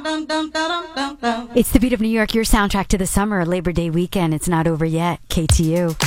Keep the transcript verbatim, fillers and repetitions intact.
It's the beat of New York, your soundtrack to the summer, Labor Day weekend. It's not over yet. K T U.